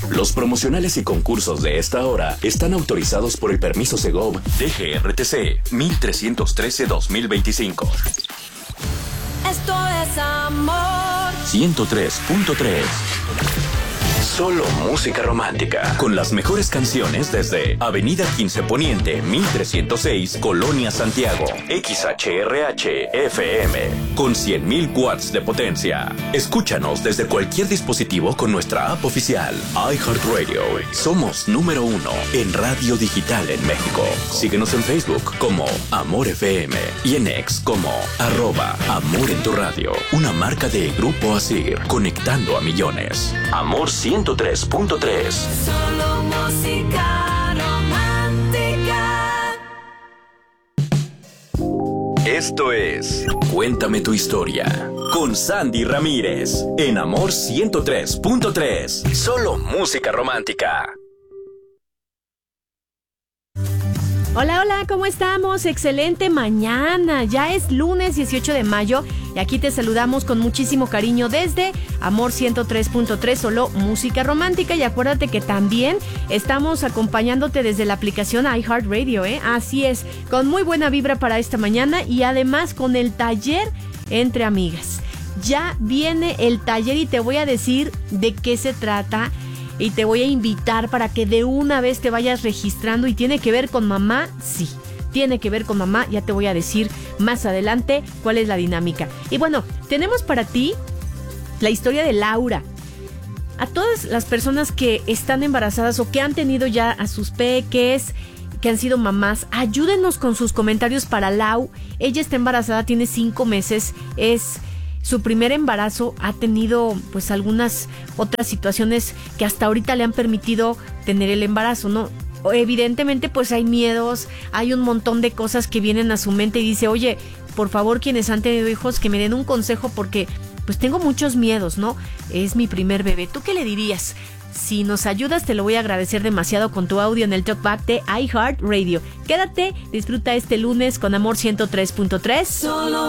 Los promocionales y concursos de esta hora están autorizados por el permiso Segov DGRTC 1313-2025. Esto es amor. 103.3. Solo música romántica, con las mejores canciones desde Avenida 15 Poniente, 1306, Colonia Santiago. XHRH FM, con 100.000 watts de potencia. Escúchanos desde cualquier dispositivo con nuestra app oficial, iHeartRadio. Somos número 1 en radio digital en México. Síguenos en Facebook como Amor FM y en X como @Amor en tu radio. Una marca de Grupo Asir, conectando a millones. Amor 103.3. Solo música romántica. Esto es Cuéntame tu historia con Sandy Ramírez en Amor 103.3. Solo música romántica. Hola, hola, ¿cómo estamos? Excelente mañana, ya es lunes 18 de mayo y aquí te saludamos con muchísimo cariño desde Amor 103.3, solo música romántica, y acuérdate que también estamos acompañándote desde la aplicación iHeartRadio, Así es, con muy buena vibra para esta mañana y además con el taller Entre Amigas. Ya viene el taller y te voy a decir de qué se trata. Y te voy a invitar para que de una vez te vayas registrando. ¿Y tiene que ver con mamá? Sí, tiene que ver con mamá. Ya te voy a decir más adelante cuál es la dinámica. Y bueno, tenemos para ti la historia de Laura. A todas las personas que están embarazadas o que han tenido ya a sus peques, que han sido mamás, ayúdenos con sus comentarios para Lau. Ella está embarazada, tiene 5 meses, es su primer embarazo, ha tenido pues algunas otras situaciones que hasta ahorita le han permitido tener el embarazo, ¿no? Evidentemente pues hay miedos, hay un montón de cosas que vienen a su mente y dice, oye, por favor, quienes han tenido hijos, que me den un consejo porque pues tengo muchos miedos, ¿no? Es mi primer bebé. ¿Tú qué le dirías? Si nos ayudas, te lo voy a agradecer demasiado con tu audio en el Talkback de iHeartRadio. Quédate, disfruta este lunes con Amor 103.3. Solo